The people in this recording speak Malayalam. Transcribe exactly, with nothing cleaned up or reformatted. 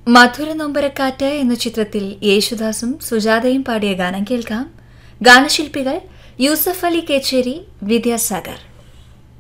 മധുര നൊമ്പരക്കാറ്റ് എന്ന ചിത്രത്തിൽ യേശുദാസും സുജാതയും പാടിയ ഗാനം കേൾക്കാം. ഗാനശില്പികൾ യൂസഫ് അലി കേച്ചേരി, വിദ്യാസാഗർ.